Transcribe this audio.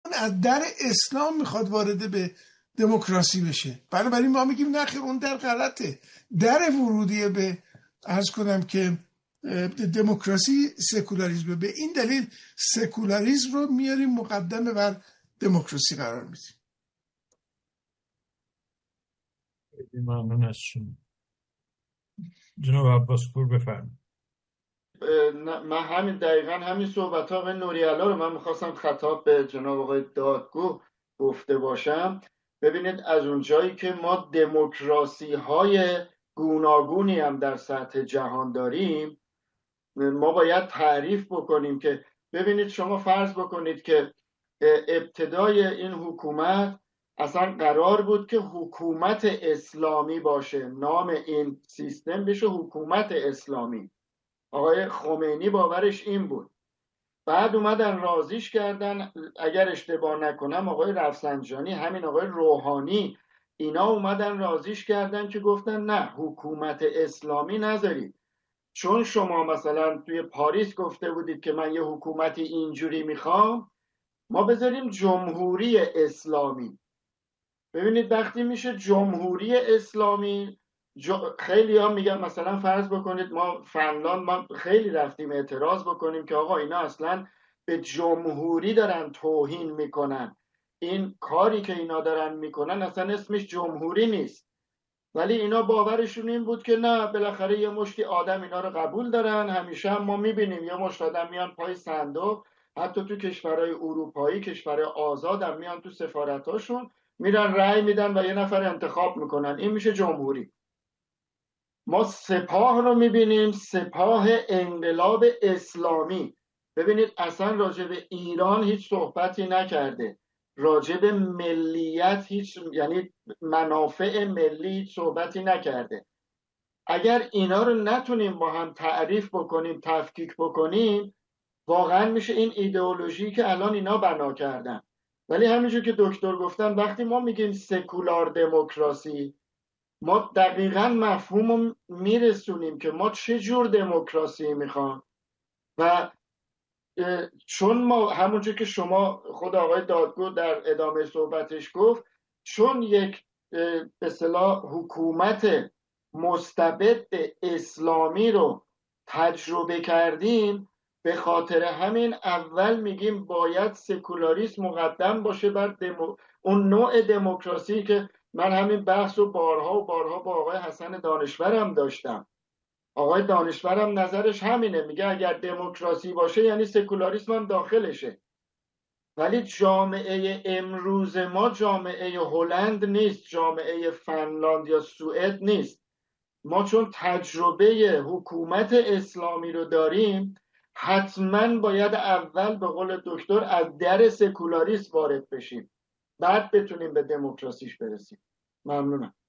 از در اسلام میخواد وارد به دموکراسی بشه. بنابراین ما میگیم نه خیر، اون در غلطه. در ورودی به عرض کنم که دموکراسی سکولاریسم. به این دلیل سکولاریسم رو میاریم مقدمه بر دموکراسی قرار میدیم. ممنون از شما. جناب عباس پور بفرمایید. من همین دقیقا همین صحبت ها آقای نوری‌الله رو من میخواستم خطاب به جناب آقای دادگو گفته باشم. ببینید از اونجایی که ما دموکراسی های گوناگونی هم در سطح جهان داریم، ما باید تعریف بکنیم که ببینید شما فرض بکنید که ابتدای این حکومت اصلا قرار بود که حکومت اسلامی باشه، نام این سیستم بشه حکومت اسلامی. آقای خمینی باورش این بود. بعد اومدن رازیش کردن، اگر اشتباه نکنم آقای رفسنجانی، همین آقای روحانی، اینا اومدن رازیش کردن که گفتن نه حکومت اسلامی نذارید، چون شما مثلا توی پاریس گفته بودید که من یه حکومتی اینجوری میخوام، ما بذاریم جمهوری اسلامی. ببینید وقتی میشه جمهوری اسلامی، خیلی ها میگن مثلا فرض بکنید ما فنلاند، ما خیلی رفتیم اعتراض بکنیم که آقا اینا اصلا به جمهوری دارن توهین میکنن، این کاری که اینا دارن میکنن اصلا اسمش جمهوری نیست. ولی اینا باورشون این بود که نه بالاخره یه مشتی آدم اینا رو قبول دارن. همیشه هم ما میبینیم یه مشت آدم میان پای صندوق، حتی تو کشورهای اروپایی، کشورهای آزاد هم میان تو سفارتاشون میرن رأی میدن و یه نفر انتخاب میکنن، این میشه جمهوری. ما سپاه رو میبینیم، سپاه انقلاب اسلامی. ببینید اصلا راجع به ایران هیچ صحبتی نکرده، راجع به ملیت هیچ، یعنی منافع ملی هیچ صحبتی نکرده. اگر اینا رو نتونیم با هم تعریف بکنیم، تفکیک بکنیم، واقعا میشه این ایدئولوژی که الان اینا بنا کردن. ولی همینجور که دکتر گفتن وقتی ما میگیم سکولار دموکراسی، ما دقیقاً مفهوم رو میرسونیم که ما چه جور دموکراسی میخوام. و چون ما همونجور که شما خود آقای دادگو در ادامه صحبتش گفت، چون یک به اصطلاح حکومت مستبد اسلامی رو تجربه کردیم، به خاطر همین اول میگیم باید سکولاریسم مقدم باشه بر اون نوع دموکراسی که من همین بحث رو بارها و بارها با آقای حسن دانشورم داشتم. آقای دانشورم نظرش همینه، میگه اگر دموکراسی باشه یعنی سکولاریسم هم داخلشه. ولی جامعه امروز ما جامعه هلند نیست، جامعه فنلاند یا سوئد نیست. ما چون تجربه حکومت اسلامی رو داریم، حتما باید اول به قول دکتر از در سکولاریسم وارد بشیم، بعد بتونیم به دموکراسیش برسیم. ممنونم.